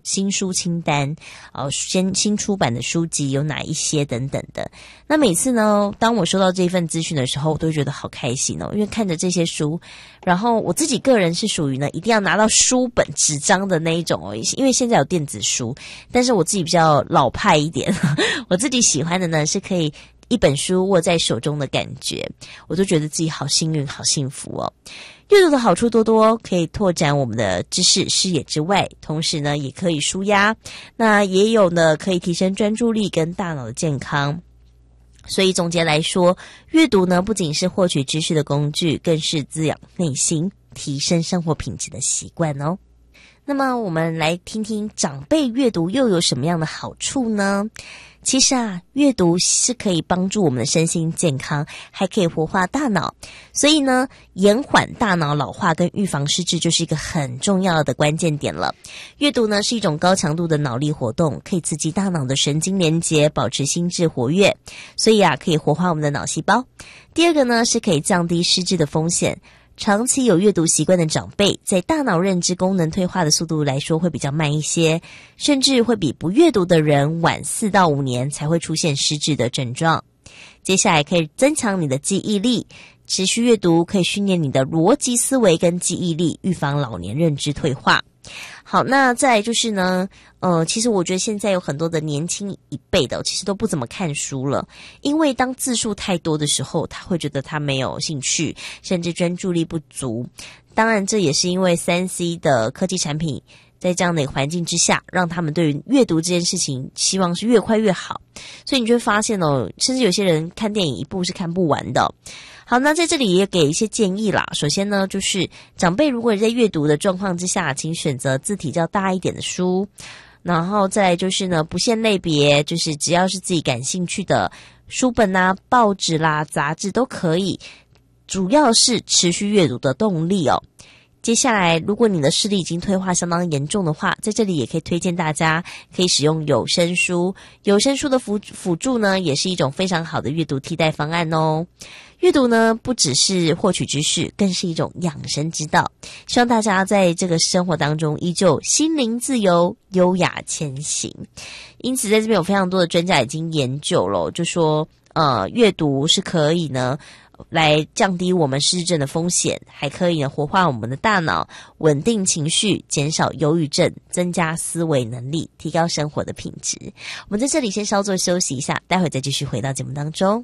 新书清单，新出版的书籍有哪一些等等的。那每次呢，当我收到这份资讯的时候，我都觉得好开心哦，因为看着这些书，然后我自己个人是属于呢一定要拿到书本纸张的那一种哦，因为现在有电子书，但是我自己比较老派一点，我自己喜欢的呢是可以一本书握在手中的感觉，我都觉得自己好幸运好幸福哦。阅读的好处多多，可以拓展我们的知识视野之外，同时呢也可以抒压，那也有呢可以提升专注力跟大脑的健康。所以总结来说，阅读呢不仅是获取知识的工具，更是滋养内心提升生活品质的习惯哦。那么我们来听听长辈阅读又有什么样的好处呢？其实啊，阅读是可以帮助我们的身心健康，还可以活化大脑。所以呢，延缓大脑老化跟预防失智就是一个很重要的关键点了。阅读呢是一种高强度的脑力活动，可以刺激大脑的神经连结，保持心智活跃，所以啊，可以活化我们的脑细胞。第二个呢，是可以降低失智的风险。长期有阅读习惯的长辈，在大脑认知功能退化的速度来说会比较慢一些，甚至会比不阅读的人晚4到5年才会出现失智的症状。接下来可以增强你的记忆力，持续阅读可以训练你的逻辑思维跟记忆力，预防老年认知退化。好，那再来就是呢，其实我觉得现在有很多的年轻一辈的其实都不怎么看书了，因为当字数太多的时候，他会觉得他没有兴趣，甚至专注力不足。当然这也是因为 3C 的科技产品在这样的环境之下，让他们对于阅读这件事情希望是越快越好，所以你就会发现哦，甚至有些人看电影一部是看不完的。好，那在这里也给一些建议啦。首先呢，就是长辈如果在阅读的状况之下，请选择字体较大一点的书，然后再来就是呢，不限类别，就是只要是自己感兴趣的书本啊、报纸啦、杂志都可以，主要是持续阅读的动力哦。接下来，如果你的视力已经退化相当严重的话，在这里也可以推荐大家可以使用有声书。有声书的辅助呢，也是一种非常好的阅读替代方案哦。阅读呢，不只是获取知识，更是一种养生之道。希望大家在这个生活当中依旧心灵自由，优雅前行。因此，在这边有非常多的专家已经研究了，就说阅读是可以呢来降低我们失智症的风险，还可以呢活化我们的大脑，稳定情绪，减少忧郁症，增加思维能力，提高生活的品质。我们在这里先稍作休息一下，待会再继续回到节目当中。